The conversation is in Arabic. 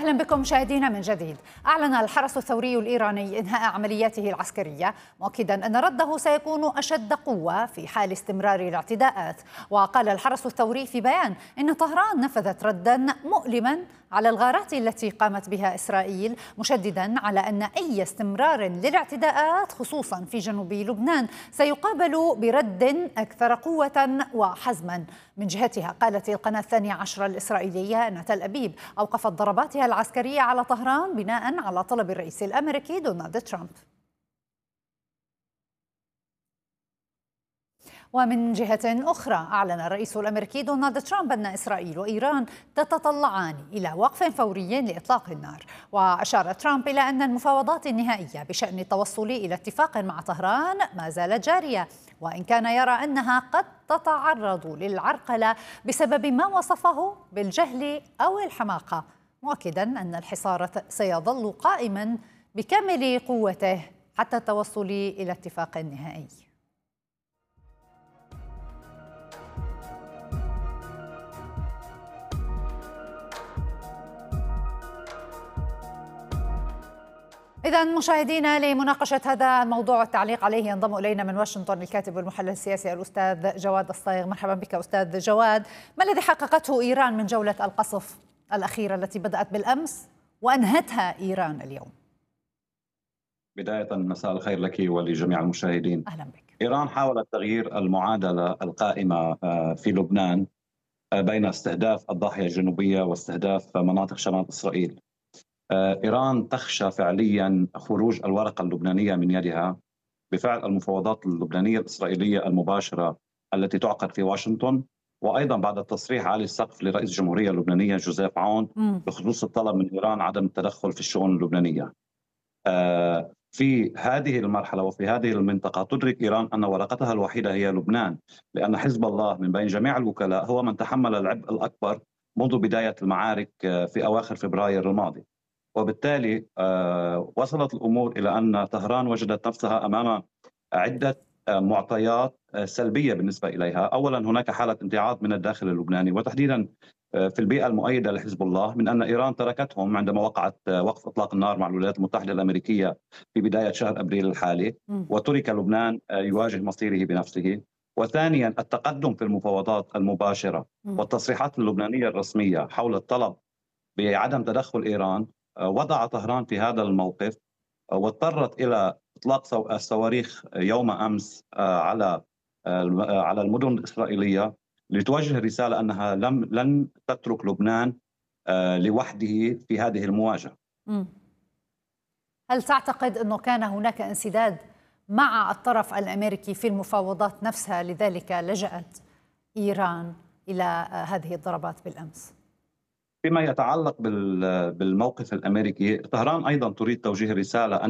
أهلا بكم مشاهدينا من جديد. أعلن الحرس الثوري الإيراني إنهاء عملياته العسكرية، مؤكدا أن رده سيكون أشد قوة في حال استمرار الاعتداءات. وقال الحرس الثوري في بيان إن طهران نفذت ردا مؤلما على الغارات التي قامت بها إسرائيل، مشددا على أن أي استمرار للاعتداءات خصوصا في جنوب لبنان سيقابل برد أكثر قوة وحزما. من جهتها قالت القناة 12 الإسرائيلية أن تل أبيب أوقفت ضرباتها العسكرية على طهران بناء على طلب الرئيس الأمريكي دونالد ترامب. ومن جهة أخرى أعلن الرئيس الأمريكي دونالد ترامب أن إسرائيل وإيران تتطلعان إلى وقف فوري لإطلاق النار. وأشار ترامب إلى أن المفاوضات النهائية بشأن التوصل إلى اتفاق مع طهران ما زالت جارية، وإن كان يرى أنها قد تتعرض للعرقلة بسبب ما وصفه بالجهل أو الحماقة، مؤكدا أن الحصار سيظل قائما بكامل قوته حتى التوصل إلى اتفاق نهائي. إذا مشاهدينا، لمناقشة هذا الموضوع والتعليق عليه ينضم إلينا من واشنطن الكاتب والمحلل السياسي الأستاذ جواد الصايغ. مرحبا بك أستاذ جواد. ما الذي حققته إيران من جولة القصف الأخيرة التي بدأت بالأمس وأنهتها إيران اليوم؟ بداية مساء الخير لك ولجميع المشاهدين. أهلا بك. إيران حاولت تغيير المعادلة القائمة في لبنان بين استهداف الضاحية الجنوبية واستهداف مناطق شمال إسرائيل. إيران تخشى فعليا خروج الورقة اللبنانية من يدها بفعل المفاوضات اللبنانية الإسرائيلية المباشرة التي تعقد في واشنطن، وأيضا بعد التصريح عالي السقف لرئيس الجمهورية اللبنانية جوزيف عون بخصوص الطلب من إيران عدم التدخل في الشؤون اللبنانية. في هذه المرحلة وفي هذه المنطقة تدرك إيران أن ورقتها الوحيدة هي لبنان، لأن حزب الله من بين جميع الوكلاء هو من تحمل العبء الأكبر منذ بداية المعارك في أواخر فبراير الماضي. وبالتالي وصلت الأمور إلى أن طهران وجدت نفسها أمام عدة معطيات سلبية بالنسبة إليها. أولا، هناك حالة امتعاض من الداخل اللبناني، وتحديدا في البيئة المؤيدة لحزب الله، من أن إيران تركتهم عندما وقعت وقف إطلاق النار مع الولايات المتحدة الأمريكية في بداية شهر أبريل الحالي، وترك لبنان يواجه مصيره بنفسه. وثانيا، التقدم في المفاوضات المباشرة والتصريحات اللبنانية الرسمية حول الطلب بعدم تدخل إيران وضع طهران في هذا الموقف، واضطرت إلى إطلاق الصواريخ يوم أمس على المدن الإسرائيلية لتوجه رسالة أنها لن تترك لبنان لوحده في هذه المواجهة. هل تعتقد أنه كان هناك انسداد مع الطرف الأمريكي في المفاوضات نفسها لذلك لجأت إيران إلى هذه الضربات بالأمس؟ فيما يتعلق بالموقف الأمريكي، طهران أيضا تريد توجيه رسالة